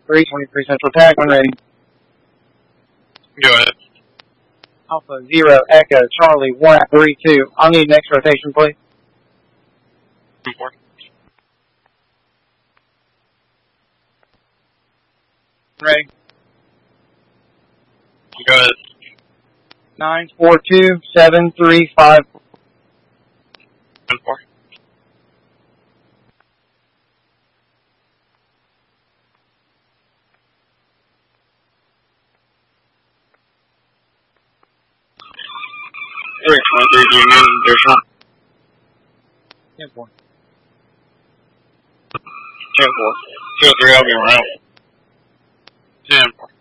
323 Central Tag, when ready. Go ahead. Alpha 0 Echo Charlie 132. I'll need next rotation, please. 4. Ready. Go ahead. 942-735. 4. Three 23, do you need additional? 10-4. 10-4. 2-3, I'll be around. 10-4.